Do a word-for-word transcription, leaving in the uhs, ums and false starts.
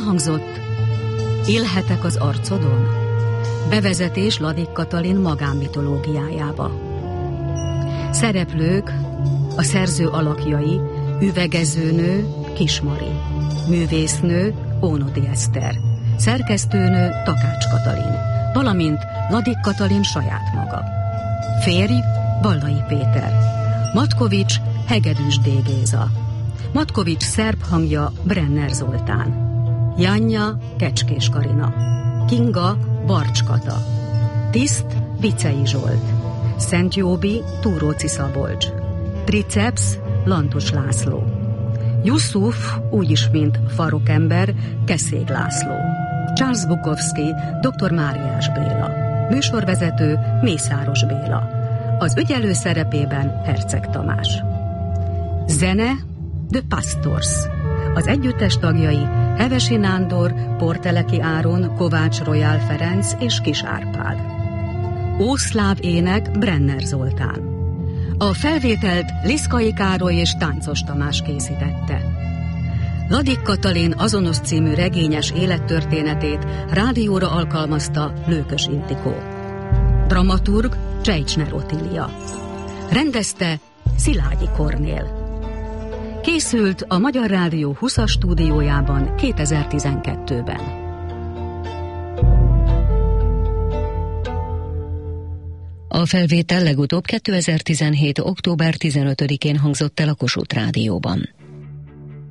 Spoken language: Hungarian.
Elhangzott Élhetek az arcodon? Bevezetés Ladik Katalin magánmitológiájába. Szereplők, a szerző alakjai: üvegezőnő Kismari, művésznő Ónodi Eszter, szerkesztőnő Takács Katalin, valamint Ladik Katalin saját maga. Férj Ballai Péter, Matkovics Hegedűs D. Géza, Matkovics szerb hangja Brenner Zoltán, Janja Kecskés Karina, Kinga Barcs Kata, Tiszt Vicei Zsolt, Szent Jóbi Túróci Szabolcs, Triceps Lantos László, Yusuf, úgyis mint Farokember Keszég László, Charles Bukowski dr. Máriás Béla, műsorvezető Mészáros Béla, az ügyelő szerepében Herceg Tamás. Zene The Pastors, az együttes tagjai Hevesi Nándor, Porteleki Áron, Kovács Royal Ferenc és Kis Árpád. Ószláv ének Brenner Zoltán. A felvételt Liszkai Károly és Táncos Tamás készítette. Ladik Katalin azonos című regényes élettörténetét rádióra alkalmazta Lőkös Intikó. Dramaturg Csejcsner Otília. Rendezte Szilágyi Kornél. Készült a Magyar Rádió huszas stúdiójában kétezer-tizenkettőben. A felvétel legutóbb kétezer-tizenhét. október tizenötödikén hangzott el a Kossuth Rádióban.